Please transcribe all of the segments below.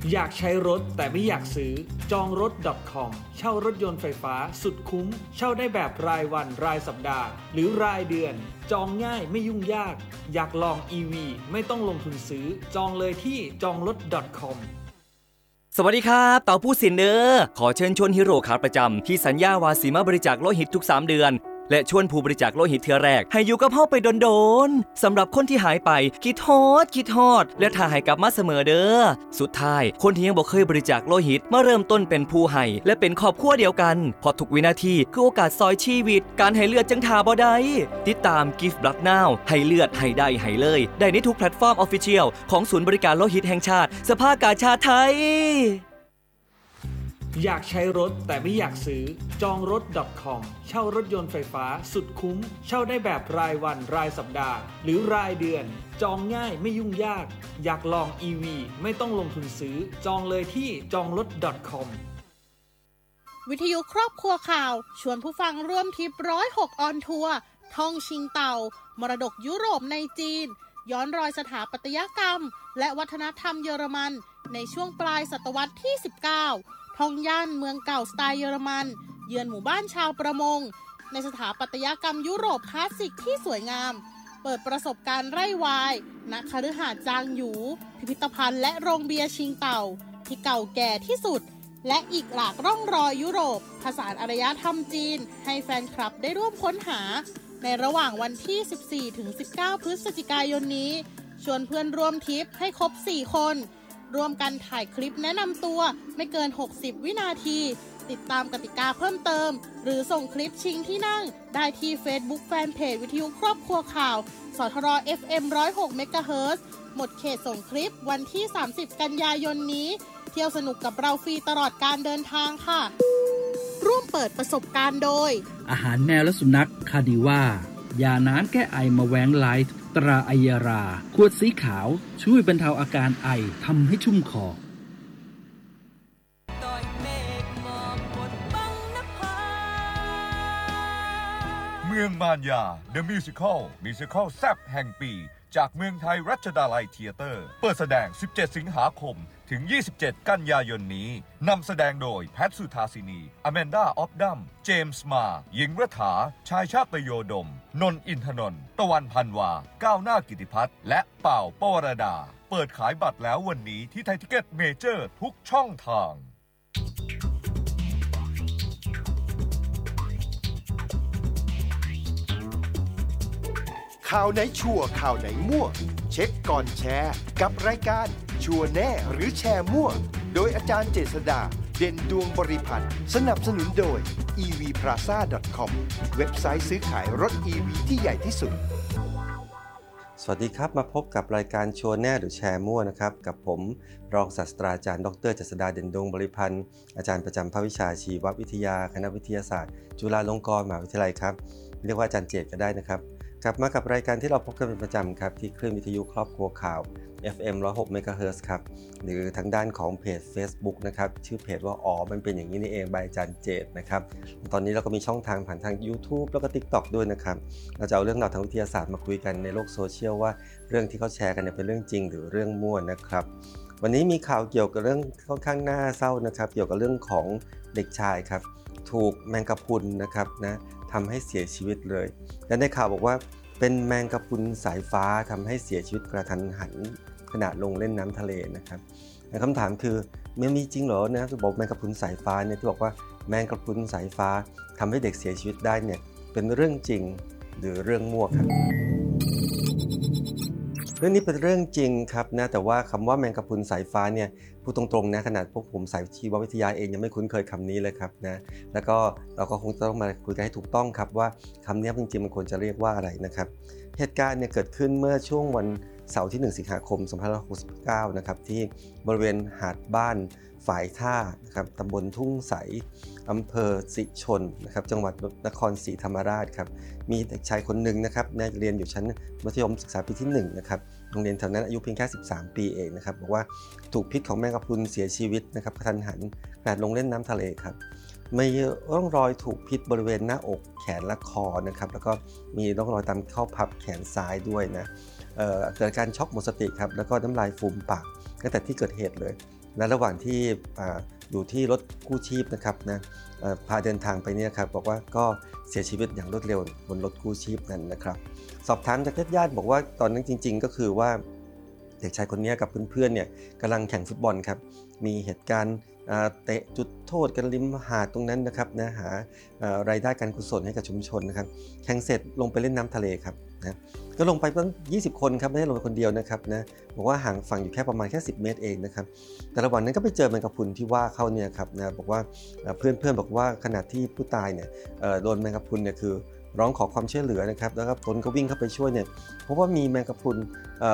อยากใช้รถแต่ไม่อยากซื้อจองรถ .com เช่ารถยนต์ไฟฟ้าสุดคุ้มเช่าได้แบบรายวันรายสัปดาห์หรือรายเดือนจองง่ายไม่ยุ่งยากอยากลอง EV ไม่ต้องลงทุนซื้อจองเลยที่จองรถ .com สวัสดีครับเต่าผู้สินเด้อขอเชิญชวนฮีโร่ขาประจำที่สัญญาวาสีมาบริจาคโลหิตทุก3เดือนและชวนผู้บริจาคโลหิตเทื่อแรกให้อยู่กับเฮาไปโดนๆสำหรับคนที่หายไปคิดฮอดและถ้าให้กลับมาเสมอเด้อสุดท้ายคนที่ยังบ่เคยบริจาคโลหิตมาเริ่มต้นเป็นผู้ให้และเป็นครอบครัวเดียวกันเพราะทุกวินาทีคือโอกาสซอยชีวิตการให้เลือดจังท่าบ่ได้ติดตาม Give Blood Now ให้เลือดให้ได้ให้เลยได้ในทุกแพลตฟอร์ม Official ของศูนย์บริการโลหิตแห่งชาติสภากาชาดไทยอยากใช้รถแต่ไม่อยากซื้อจองรถ .com เช่ารถยนต์ไฟฟ้าสุดคุ้มเช่าได้แบบรายวันรายสัปดาห์หรือรายเดือนจองง่ายไม่ยุ่งยากอยากลอง EV ไม่ต้องลงทุนซื้อจองเลยที่จองรถ .com วิทยุครอบครัวข่าวชวนผู้ฟังร่วมทริป106ออนทัวร์ท่องชิงเต่ามรดกยุโรปในจีนย้อนรอยสถาปัตยกรรมและวัฒนธรรมเยอรมันในช่วงปลายศตวรรษที่19ท่องย่านเมืองเก่าสไตล์เยอรมันเยือนหมู่บ้านชาวประมงในสถาปัตยกรรมยุโรปคลาสสิกที่สวยงามเปิดประสบการณ์ไร่วายณคฤหาสน์จางหยูพิพิธภัณฑ์และโรงเบียร์ชิงเต่าที่เก่าแก่ที่สุดและอีกหลากร่องรอยยุโรปผสานอารยธรรมจีนให้แฟนคลับได้ร่วมค้นหาในระหว่างวันที่ 14-19 พฤศจิกายนนี้ชวนเพื่อนร่วมทริปให้ครบ 4 คนร่วมกันถ่ายคลิปแนะนำตัวไม่เกิน60วินาทีติดตามกติกาเพิ่มเติมหรือส่งคลิปชิงที่นั่งได้ที่ Facebook Fanpage วิทยุครอบครัวข่าวสทร FM 106 MHz หมดเขตส่งคลิปวันที่30กันยายนนี้เที่ยวสนุกกับเราฟรีตลอดการเดินทางค่ะร่วมเปิดประสบการณ์โดยอาหารแมวและสุนัขคาดิว่ายาน้ำแก้ไอมาแวงไลท์ตราไอยาราขวดสีขาวช่วยบรรเทาอาการไอทำให้ชุ่มคอเมืองมารยา The Musical แซ่บแห่งปีจากเมืองไทยรัชดาลัยเธียเตอร์เปิดแสดง17สิงหาคมถึง27กันยายนนี้นำแสดงโดยแพทสุธาสินีอแมนดาออฟดัมเจมส์มาหญิงรัฐาชายชาตโยดมนนท์อินทนนท์ตะวันพันวาก้าวหน้ากิติพัฒน์และเป่าปวรดาเปิดขายบัตรแล้ววันนี้ที่ไทยทิเก็ตเมเจอร์ทุกช่องทางข่าวไหนชัวร์ข่าวไหนมั่วเช็คก่อนแชร์กับรายการชัวร์แน่หรือแชร์มั่วโดยอาจารย์เจษฎาเด่นดวงบริพัตรสนับสนุนโดย evplaza.com เว็บไซต์ซื้อขายรถ EV ที่ใหญ่ที่สุดสวัสดีครับมาพบกับรายการชัวร์แน่หรือแชร์มั่วนะครับกับผมรองศาสตราจารย์ดร.เจษฎาเด่นดวงบริพันธ์อาจารย์ประจำภาควิชาชีววิทยาคณะวิทยาศาสตร์จุฬาลงกรณ์มหาวิทยาลัยครับเรียกว่าอาจารย์เจษก็ได้นะครับกลับมากับรายการที่เราพบกันเป็นประจำครับที่คลื่นวิทยุครอบครัวข่าว FM 106 MHz ครับหรือทางด้านของเพจ Facebook นะครับชื่อเพจว่ามันเป็นอย่างนี้นี่เองบายอาจารย์เจษนะครับตอนนี้เราก็มีช่องทางผ่านทาง YouTube แล้วก็ TikTok ด้วยนะครับเราจะเอาเรื่องราวทางวิทยาศาสตร์มาคุยกันในโลกโซเชียลว่าเรื่องที่เขาแชร์กันเป็นเรื่องจริงหรือเรื่องมั่วนะครับวันนี้มีข่าวเกี่ยวกับเรื่องค่อนข้างน่าเศร้านะครับเกี่ยวกับเรื่องของเด็กชายครับถูกแมงกะพรุนนะครับนะทำให้เสียชีวิตเลยและในข่าวบอกว่าเป็นแมงกะพรุนสายฟ้าทำให้เสียชีวิตกระทันหันขณะลงเล่นน้ำทะเลนะครับคำถามคือมันมีจริงเหรอนะที่บอกแมงกะพรุนสายฟ้าเนี่ยที่บอกว่าแมงกะพรุนสายฟ้าทำให้เด็กเสียชีวิตได้เนี่ยเป็นเรื่องจริงหรือเรื่องมั่วครับเรื่องนี้เป็นเรื่องจริงครับนะแต่ว่าคำว่าแมงกะพรุนสายฟ้าเนี่ยพูดตรงๆนะขนาดพวกผมสายชีววิทยาเองยังไม่คุ้นเคยคำนี้เลยครับนะแล้วก็เราก็คงต้องมาคุยกันให้ถูกต้องครับว่าคำนี้จริงๆมันควรจะเรียกว่าอะไรนะครับเหตุการณ์เนี่ยเกิดขึ้นเมื่อช่วงวันเสาร์ที่1สิงหาคม2569นะครับที่บริเวณหาดบ้านฝายท่านะครับตำบลทุ่งใสอำเภอสิชนนะครับจังหวัดนครศรีธรรมราชครับมีเด็กชายคนหนึ่งนะครับเรียนอยู่ชั้นมัธยมศึกษาปีที่1นะครับโรงเรียนแถวนั้นอายุเพียงแค่13ปีเองนะครับบอกว่าถูกพิษของแมงกะพรุนเสียชีวิตนะครับกระทันหันขณะลงเล่นน้ำทะเลครับมีร่องรอยถูกพิษบริเวณหน้าอกแขนและคอนะครับแล้วก็มีร่องรอยตามข้อพับแขนซ้ายด้วยนะเกิดการช็อกหมดสติครับแล้วก็น้ำลายฟูมปากตั้งแต่ที่เกิดเหตุเลยและระหว่างที่อยู่ที่รถกู้ชีพนะครับนะพาเดินทางไปเนี่ยครับบอกว่าก็เสียชีวิตอย่างรวดเร็วบนรถกู้ชีพนั้นนะครับสอบถามจากญาติบอกว่าตอนนั้นจริงๆก็คือว่าเด็กชายคนนี้กับเพื่อนๆเนี่ยกำลังแข่งฟุตบอลครับมีเหตุการณ์เตะจุดโทษกันริมหาดตรงนั้นนะครับนะหารายได้การกุศลให้กับชุมชนนะครับแข่งเสร็จลงไปเล่นน้ำทะเลครับนะก็ลงไปตั้ง20 คนครับไม่ได้ลงไปคนเดียวนะครับนะบอกว่าห่างฝั่งอยู่แค่ประมาณแค่10 เมตรเองนะครับแต่ระหว่างนั้นก็ไปเจอแมงกะพรุนที่ว่าเขาเนี่ยครับนะบอกว่าเพื่อนบอกว่าขณะที่ผู้ตายเนี่ยโดนแมงกะพรุนเนี่ยคือร้องขอความช่วยเหลือนะครับแล้วก็ตนก็วิ่งเข้าไปช่วยเนี่ยเพราะว่ามีแมงกะพรุน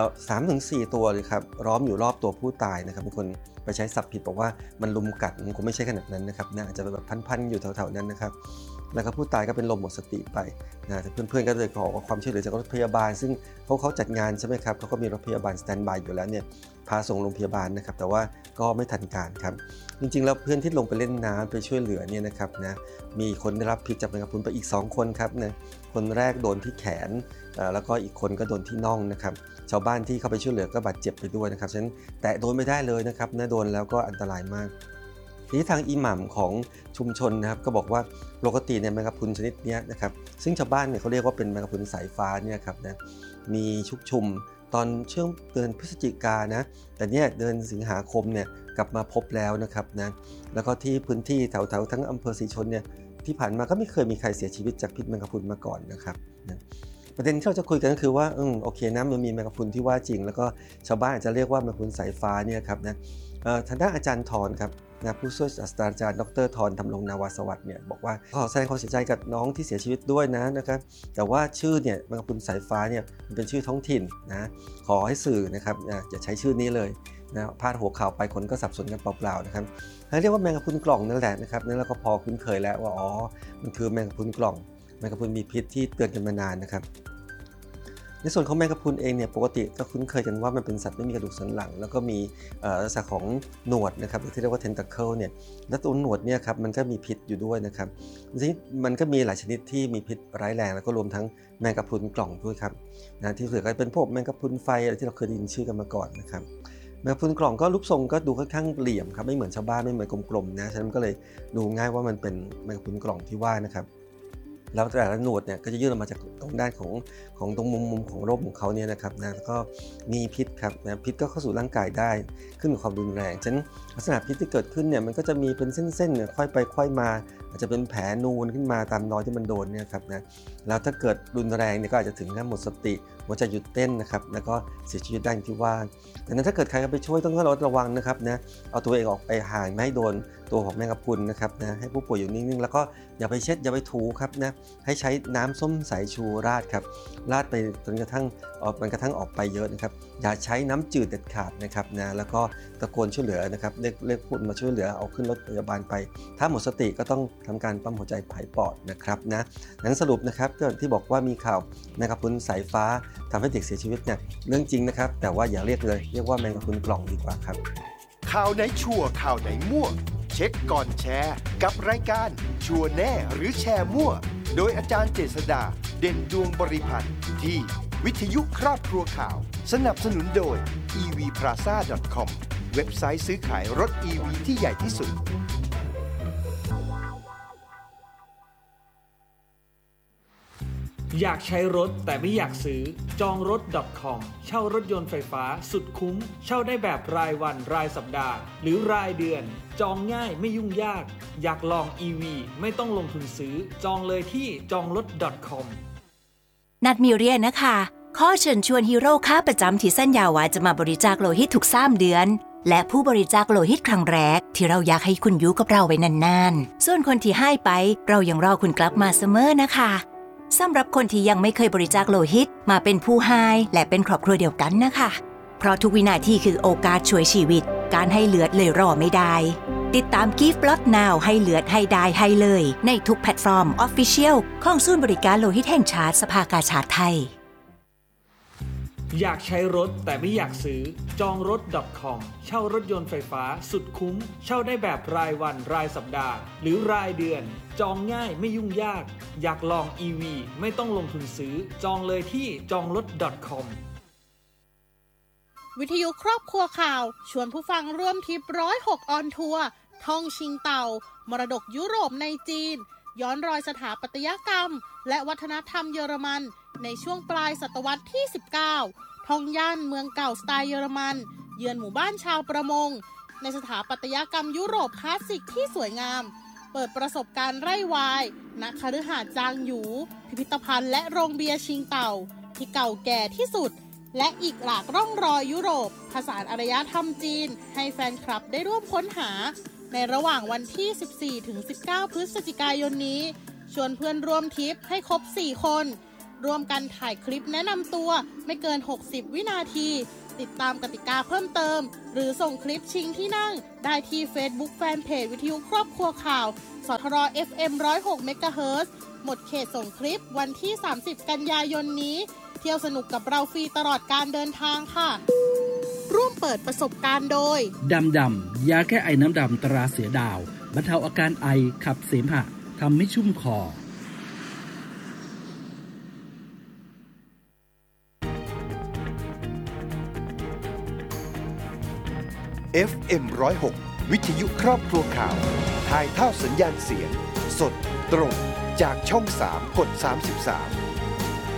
3-4 ตัวเลยครับล้อมอยู่รอบตัวผู้ตายนะครับบางคนไปใช้ศัพท์ผิดบอกว่ามันลุมกัดมันคงไม่ใช่ขนาดนั้นนะครับนะอาจจะแบบพันๆอยู่แถวๆนั้นนะครับแล้วก็ผู้ตายก็เป็นลมหมดสติไปนะแต่เพื่อนๆก็เลยขอความช่วยเหลือจากรถพยาบาลซึ่งเขาจัดงานใช่ไหมครับเขาก็มีรถพยาบาลสแตนด์บายอยู่แล้วเนี่ยพาส่งโรงพยาบาลนะครับแต่ว่าก็ไม่ทันการครับจริงๆแล้วเพื่อนที่ลงไปเล่นน้ำไปช่วยเหลือเนี่ยนะครับนะมีคนได้รับพิษจากแมงกะพรุนไปอีก2 คนครับนะคนแรกโดนที่แขนแล้วก็อีกคนก็โดนที่น่องนะครับชาวบ้านที่เข้าไปช่วยเหลือก็บาดเจ็บไปด้วยนะครับฉะนั้นแตะโดนไม่ได้เลยนะครับนะโดนแล้วก็อันตรายมากทีนี้ทางอิหม่ามของชุมชนนะครับก็บอกว่าปกติเนี่ยแมงกะพรุนชนิดนี้นะครับซึ่งชาวบ้านเนี่ยเขาเรียกว่าเป็นแมงกะพรุนสายฟ้าเนี่ยครับนะมีชุกชุมตอนช่วงเดือนพฤศจิกายนนะแต่เนี่ยเดือนสิงหาคมเนี่ยกลับมาพบแล้วนะครับนะแล้วก็ที่พื้นที่แถวๆทั้งอำเภอศรีชนเนี่ยที่ผ่านมาก็ไม่เคยมีใครเสียชีวิตจากพิษแมงกะพรุนมาก่อนนะครับนะประเด็นที่เราจะคุยกันก็คือว่าโอเคนะมันมีแมงกะพรุนที่ว่าจริงแล้วก็ชาวบ้านอาจจะเรียกว่าแมงกะพรุนสายฟ้าเนี่ยครับนะทางด้านอาจารย์ธรครับนะผู้ช่วยศาสตราจารย์ดร.ธรธำรงนาวาสวัสดิ์เนี่ยบอกว่าขอแสดงความเสียใจกับน้องที่เสียชีวิตด้วยนะครับแต่ว่าชื่อเนี่ยแมงกะพรุนสายฟ้าเนี่ยมันเป็นชื่อท้องถิ่นนะขอให้สื่อนะครับอย่าใช้ชื่อนี้เลยนะพาดหัวข่าวไปคนก็สับสนกันเปล่าๆนะครับเรียกว่าแมงกะพรุนกล่องนั่นแหละนะครับนั่นเราก็พอคุ้นเคยแล้วว่ามันคือแมงกะพรุนกล่องแมงกะพรุนมีพิษที่เตือนกันมานานนะครับในส่วนของแมงกะพรุนเองเนี่ยปกติก็คุ้นเคยกันว่ามันเป็นสัตว์ไม่มีกระดูกสันหลังแล้วก็มีลักษณะของหนวดนะครับที่เรียกว่า tentacle เนี่ยและตัวหนวดเนี่ยครับมันก็มีพิษอยู่ด้วยนะครับทีนี้มันก็มีหลายชนิดที่มีพิษร้ายแรงแล้วก็รวมทั้งแมงกะพรุนกล่องด้วยครับนะที่เหลือก็เป็นพวกแมงกะพรุนไฟอะไรที่เราเคยได้ยินชื่อกันมาก่อนนะครับแมงกะพรุนกล่องก็รูปทรงก็ดูค่อนข้างเหลี่ยมครับไม่เหมือนชาวบ้านไม่เหมือนกลมๆนะฉะนั้นก็เลยดูง่ายว่ามันเป็นแมงกะพรุนกล่องที่ว่านะครับแล้วแต่ละหนวดเนี่ยก็จะยื่นออกมาจากตรงด้านของตรงมุมของร่มของเขาเนี่ยนะครับนะแล้วก็มีพิษครับนะพิษก็เข้าสู่ร่างกายได้ขึ้นกับความรุนแรงฉะนั้นลักษณะพิษที่เกิดขึ้นเนี่ยมันก็จะมีเป็นเส้นๆเนี่ยค่อยไปค่อยมาอาจจะเป็นแผลนูนขึ้นมาตามรอยที่มันโดนเนี่ยครับนะแล้วถ้าเกิดรุนแรงเนี่ยก็อาจจะถึงขั้นหมดสติหัวใจหยุดเต้นนะครับแล้วก็เสียชีวิตได้ที่ว่าดังนั้นถ้าเกิดใครไปช่วยต้องระวังนะครับนะเอาตัวเองออกไปห่างไม่ให้โดนตัวของแมงกะพรุนนะครับนะให้ผู้ป่วยอยู่นิ่งๆแล้วก็อย่าไปเช็ดอย่าไปถูครับนะให้ใช้น้ำส้มสายชูราดครับราดไปจนกระทั่งออกไปเยอะนะครับอย่าใช้น้ำจืดเด็ดขาดนะครับนะแล้วก็ตะโกนช่วยเหลือนะครับเรียกคนมาช่วยเหลือเอาขึ้นรถพยาบาลไปถ้าหมดสติก็ต้องทำการปั๊มหัวใจผายปอดนะครับนะนั้นสรุปนะครับที่บอกว่ามีข่าวแมงกะพรุนสายฟ้าทำให้เด็กเสียชีวิตเนี่ยเรื่องจริงนะครับแต่ว่าอย่าเรียกว่าแมงกะพรุนกล่องดีกว่าครับข่าวไหนชัวร์ข่าวไหนมั่วเช็คก่อนแชร์กับรายการชัวร์แน่หรือแชร์มั่วโดยอาจารย์เจษฎาเด่นดวงบริพันธ์ที่วิทยุครอบครัวข่าวสนับสนุนโดย evplaza.com เว็บไซต์ซื้อขายรถ EV ที่ใหญ่ที่สุดอยากใช้รถแต่ไม่อยากซื้อจองรถ .com เช่ารถยนต์ไฟฟ้าสุดคุ้มเช่าได้แบบรายวันรายสัปดาห์หรือรายเดือนจองง่ายไม่ยุ่งยากอยากลอง EV ไม่ต้องลงทุนซื้อจองเลยที่จองรถ .com นัดมีเรียนนะคะขอเชิญชวนฮีโร่ค้าประจำที่สัญญาว่าจะมาบริจาคโลหิตทุก3 เดือนและผู้บริจาคโลหิตครั้งแรกที่เราอยากให้คุณอยู่กับเราไว้นานๆส่วนคนที่ให้ไปเรายังรอคุณกลับมาเสมอนะคะสำหรับคนที่ยังไม่เคยบริจาคโลหิตมาเป็นผู้ให้และเป็นครอบครัวเดียวกันนะคะเพราะทุกวินาทีคือโอกาสช่วยชีวิตการให้เลือดเลยรอไม่ได้ติดตาม Give Blood Now ให้เลือดให้ได้ให้เลยในทุกแพลตฟอร์ม Official ของศูนย์บริการโลหิตแห่งชาติสภากาชาดไทยอยากใช้รถแต่ไม่อยากซื้อจองรถ .com เช่ารถยนต์ไฟฟ้าสุดคุ้มเช่าได้แบบรายวันรายสัปดาห์หรือรายเดือนจองง่ายไม่ยุ่งยากอยากลอง EV ไม่ต้องลงทุนซื้อจองเลยที่จองรถ .com วิทยุครอบครัวข่าวชวนผู้ฟังร่วมทริป106ออนทัวร์ท่องชิงเต่ามรดกยุโรปในจีนย้อนรอยสถาปัตยกรรมและวัฒนธรรมเยอรมันในช่วงปลายศตวรรษที่19ท่องย่านเมืองเก่าสไตล์เยอรมันเยือนหมู่บ้านชาวประมงในสถาปัตยกรรมยุโรปคลาสสิกที่สวยงามเปิดประสบการณ์ไร่วายณคฤหาสน์จางหยูพิพิธภัณฑ์และโรงเบียร์ชิงเต่าที่เก่าแก่ที่สุดและอีกหลากร่องรอยยุโรปผสานอารยธรรมจีนให้แฟนคลับได้ร่วมค้นหาในระหว่างวันที่ 14-19 พฤศจิกายนนี้ชวนเพื่อนร่วมทริปให้ครบ 4 คนร่วมกันถ่ายคลิปแนะนำตัวไม่เกิน 60 วินาทีติดตามกติกาเพิ่มเติมหรือส่งคลิปชิงที่นั่งได้ที่ Facebook Fanpage วิทยุครอบครัวข่าวสทร FM 106 เมกะเฮิรตซ์หมดเขตส่งคลิปวันที่ 30 กันยายนนี้เที่ยวสนุกกับเราฟรีตลอดการเดินทางค่ะร่วมเปิดประสบการณ์โดยดำยาแก้ไอน้ำดำตราเสือดาวบรรเทาอาการไอขับเสมหะทำให้ชุ่มคอ FM 106 วิทยุครอบครัวข่าวถ่ายทอดสัญญาณเสียงสดตรงจากช่อง 3 กด 33